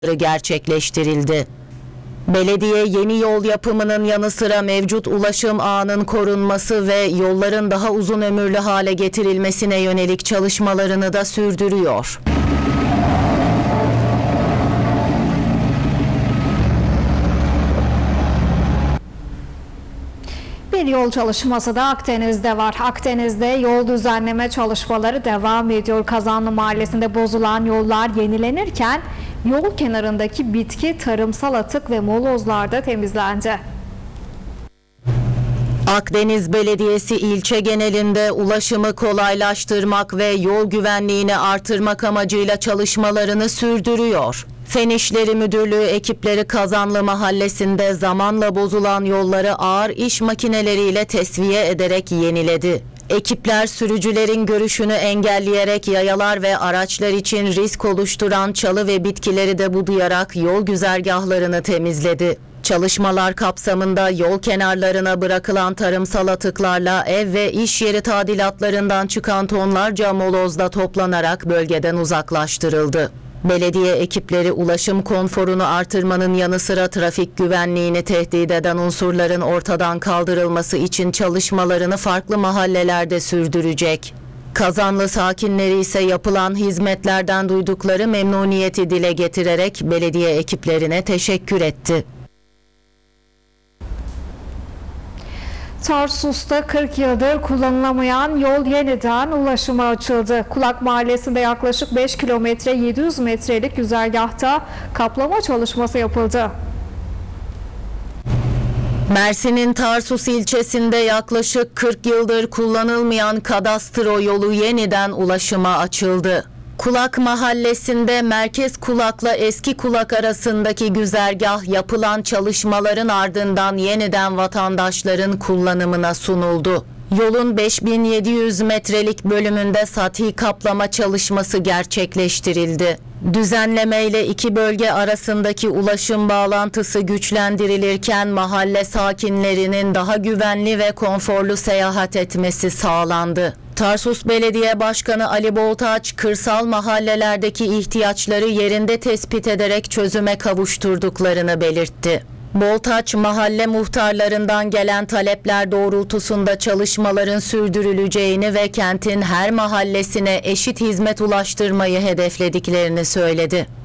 gerçekleştirildi. Belediye yeni yol yapımının yanı sıra mevcut ulaşım ağının korunması ve yolların daha uzun ömürlü hale getirilmesine yönelik çalışmalarını da sürdürüyor. Bir yol çalışması da Akdeniz'de var. Akdeniz'de yol düzenleme çalışmaları devam ediyor. Kazanlı Mahallesi'nde bozulan yollar yenilenirken yol kenarındaki bitki, tarımsal atık ve molozlar da temizlendi. Akdeniz Belediyesi ilçe genelinde ulaşımı kolaylaştırmak ve yol güvenliğini artırmak amacıyla çalışmalarını sürdürüyor. Fen İşleri Müdürlüğü ekipleri Kazanlı Mahallesi'nde zamanla bozulan yolları ağır iş makineleriyle tesviye ederek yeniledi. Ekipler sürücülerin görüşünü engelleyerek yayalar ve araçlar için risk oluşturan çalı ve bitkileri de budayarak yol güzergahlarını temizledi. Çalışmalar kapsamında yol kenarlarına bırakılan tarımsal atıklarla ev ve iş yeri tadilatlarından çıkan tonlarca moloz da toplanarak bölgeden uzaklaştırıldı. Belediye ekipleri ulaşım konforunu artırmanın yanı sıra trafik güvenliğini tehdit eden unsurların ortadan kaldırılması için çalışmalarını farklı mahallelerde sürdürecek. Kazanlı sakinleri ise yapılan hizmetlerden duydukları memnuniyeti dile getirerek belediye ekiplerine teşekkür etti. Tarsus'ta 40 yıldır kullanılamayan yol yeniden ulaşıma açıldı. Kulak Mahallesi'nde yaklaşık 5 kilometre 700 metrelik güzergahta kaplama çalışması yapıldı. Mersin'in Tarsus ilçesinde yaklaşık 40 yıldır kullanılmayan kadastro yolu yeniden ulaşıma açıldı. Kulak Mahallesi'nde Merkez Kulak'la Eski Kulak arasındaki güzergah yapılan çalışmaların ardından yeniden vatandaşların kullanımına sunuldu. Yolun 5700 metrelik bölümünde sati kaplama çalışması gerçekleştirildi. Düzenlemeyle iki bölge arasındaki ulaşım bağlantısı güçlendirilirken mahalle sakinlerinin daha güvenli ve konforlu seyahat etmesi sağlandı. Tarsus Belediye Başkanı Ali Boltaç, kırsal mahallelerdeki ihtiyaçları yerinde tespit ederek çözüme kavuşturduklarını belirtti. Boltaç, mahalle muhtarlarından gelen talepler doğrultusunda çalışmaların sürdürüleceğini ve kentin her mahallesine eşit hizmet ulaştırmayı hedeflediklerini söyledi.